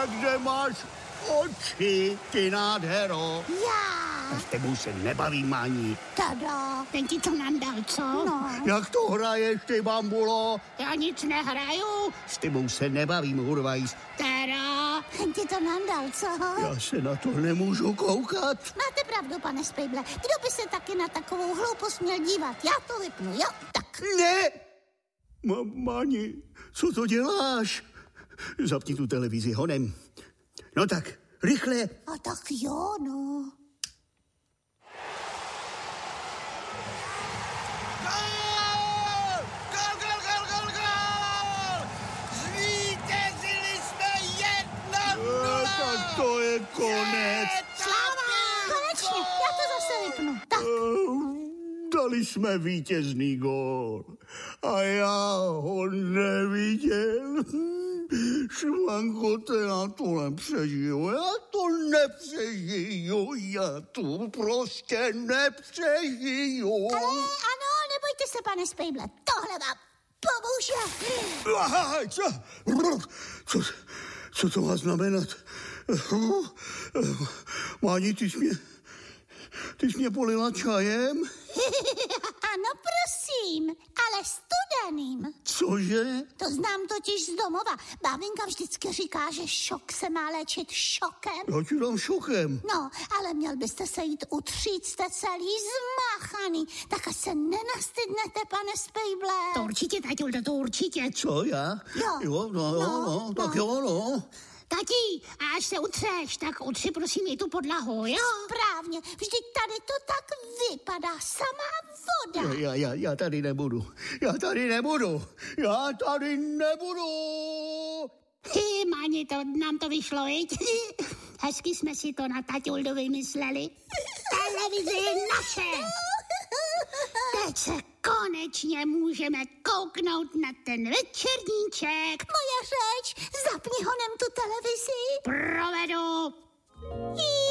kde máš oči, ty nádhero? Já. S tebou se nebavím ani. Tada. Ten ti to nandal, co? No. Jak to hraješ, ty bambulo? Já nic nehraju. S tebou se nebavím, Hurvajs. Teda. Ten ti to nandal, co? Já se na to nemůžu koukat. Máte pravdu, pane Spejble. Kdo by se taky na takovou hloupost měl dívat? Já to vypnu, jo? Tak. Ne! Mani, co to děláš? Zapni tu televizi honem. No tak, rychle. A tak jo, no. Tak to je konec. Sláva! Konečně, já to zase vypnu. Tak. Dali jsme vítězný gól. A já ho neviděl. Švanko, já to nepřežiju. Já to nepřežiju. Já to prostě nepřežiju. Ale ano, nebojte se, pane Spejble. Tohle vám pomůže. Co to má znamenat? Máni, ty jsi mě polila čajem? Ano, prosím, ale studeným. Cože? To znám totiž z domova. Bábinka vždycky říká, že šok se má léčit šokem. Já ti dám šokem. No, ale měl byste se jít utřít, jste celý zmáchaný. Tak ať se nenastydnete, pane Spejble. To určitě, Taťuldo, to určitě. Co, já? Jo. No, tak jo, no. Tati, a až se utřeš, tak utři prosím i tu podlahu, jo? Správně, vždyť tady to tak vypadá, samá voda. Já tady nebudu. Já tady nebudu. Máni, nám to vyšlo, viď? Hezky jsme si to na Taťuldu vymysleli. Televize je naše. Teď se konečně můžeme kouknout na ten večerníček. Moje řeč, zapni honem tu televizi. Provedu.